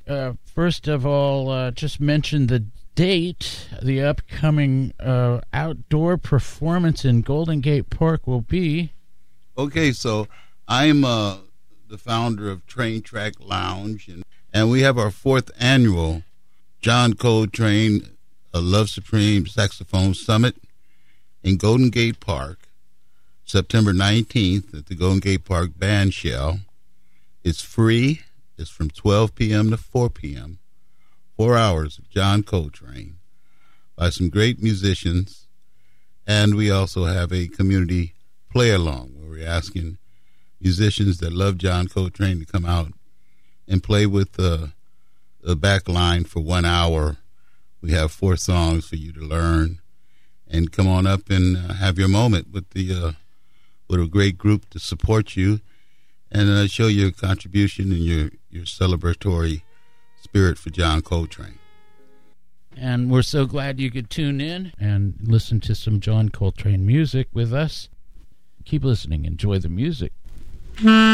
First of all, just mention the date. The upcoming outdoor performance in Golden Gate Park will be. Okay, so I'm the founder of Train Track Lounge, and we have our 4th annual John Coltrane Love Supreme Saxophone Summit in Golden Gate Park, September 19th at the Golden Gate Park Band Shell. It's free. It's from 12 p.m. to 4 p.m., 4 hours of John Coltrane by some great musicians. And we also have a community play-along where we're asking musicians that love John Coltrane to come out and play with the back line for 1 hour. We have 4 songs for you to learn. And come on up and have your moment with a great group to support you and show your contribution and your celebratory spirit for John Coltrane. And we're so glad you could tune in and listen to some John Coltrane music with us. Keep listening. Enjoy the music.